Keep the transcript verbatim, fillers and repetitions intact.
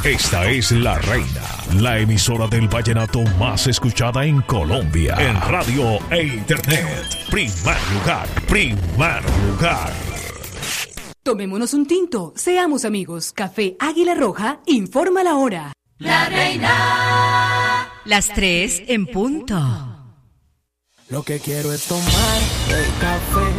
Esta es La Reina, la emisora del vallenato más escuchada en Colombia. En radio e internet. Primer lugar, primer lugar. Tomémonos un tinto, seamos amigos. Café Águila Roja, informa la hora. La Reina. Las tres en punto. Lo que quiero es tomar el café.